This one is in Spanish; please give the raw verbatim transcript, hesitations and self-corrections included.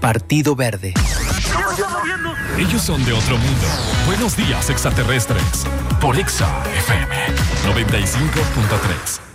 Partido Verde. Ellos son de otro mundo. Buenos días, extraterrestres. Por Exa F M noventa y cinco punto tres.